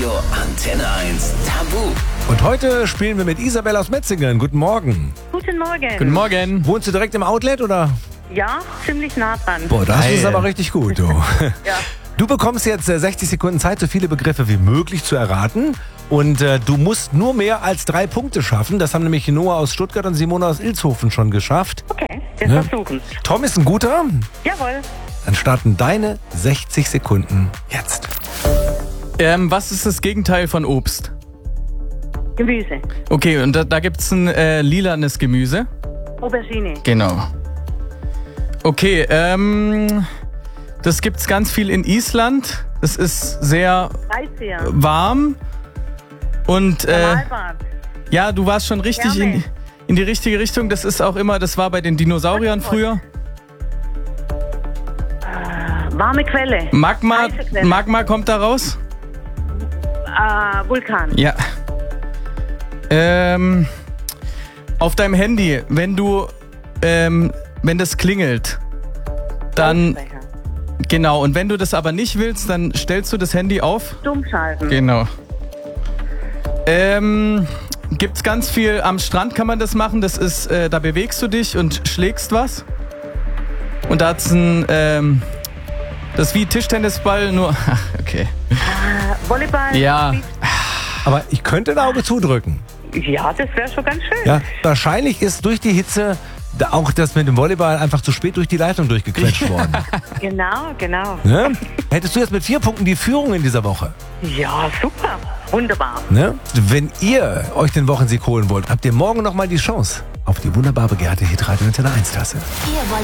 Radio Antenne 1 Tabu. Und heute spielen wir mit Isabel aus Metzingen. Guten Morgen. Guten Morgen. Guten Morgen. Wohnst du direkt im Outlet, oder? Ja, ziemlich nah dran. Boah, das Geil. ist aber richtig gut, du. Ja. Du bekommst jetzt 60 Sekunden Zeit, so viele Begriffe wie möglich zu erraten. Und du musst nur mehr als 3 Punkte schaffen. Das haben nämlich Noah aus Stuttgart und Simone aus Ilshofen schon geschafft. Okay, wir Ja. versuchen. Tom ist ein guter. Jawohl. Dann starten deine 60 Sekunden jetzt. Was ist das Gegenteil von Obst? Gemüse. Okay, und da gibt es ein lilanes Gemüse. Aubergine. Genau. Okay, das gibt's ganz viel in Island. Das ist sehr Eisbier. warm. Und Malbad. ja, du warst schon richtig Wärme. in die richtige Richtung. Das ist auch immer, das war bei den Dinosauriern früher. Warme Quelle. Magma, Heiße Quelle. Magma kommt da raus. Vulkan. Ja. Auf deinem Handy, wenn das klingelt, dann, Lautsprecher. genau, und wenn du das aber nicht willst, dann stellst du das Handy auf. Dummschalten. Genau. Gibt's ganz viel, am Strand kann man das machen, das ist, da bewegst du dich und schlägst was. Und da hat's ein, das ist wie Tischtennisball, nur, ach, okay. Volleyball. Ja. Aber ich könnte ein Auge zudrücken. Ja, das wäre schon ganz schön. Ja, wahrscheinlich ist durch die Hitze auch das mit dem Volleyball einfach zu spät durch die Leitung durchgequetscht worden. Genau. Ne? Hättest du jetzt mit 4 Punkten die Führung in dieser Woche? Ja, super. Wunderbar. Ne? Wenn ihr euch den Wochensieg holen wollt, habt ihr morgen nochmal die Chance auf die wunderbar begehrte Hitradio Antenne 1 Tasse. Ihr wollt